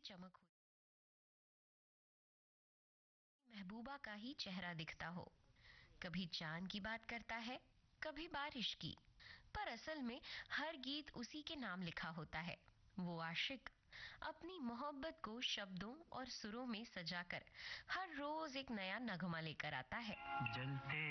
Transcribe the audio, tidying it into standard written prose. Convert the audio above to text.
चमक हो, महबूबा का ही चेहरा दिखता हो। कभी चांद की बात करता है, कभी बारिश की, पर असल में हर गीत उसी के नाम लिखा होता है। वो आशिक अपनी मोहब्बत को शब्दों और सुरों में सजाकर हर रोज एक नया नगमा लेकर आता है। जलते